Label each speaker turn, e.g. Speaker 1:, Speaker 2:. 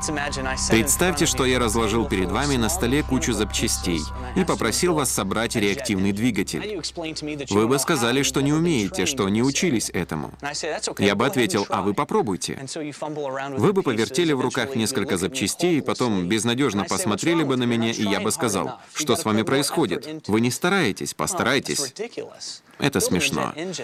Speaker 1: Представьте, что я разложил перед вами на столе кучу запчастей и попросил вас собрать реактивный двигатель. Вы бы сказали, что не умеете, что не учились этому. Я бы ответил: а вы попробуйте. Вы бы повертели в руках несколько запчастей, потом безнадежно посмотрели бы на меня, и я бы сказал: что с вами происходит? Вы не стараетесь, постарайтесь. Это смешно.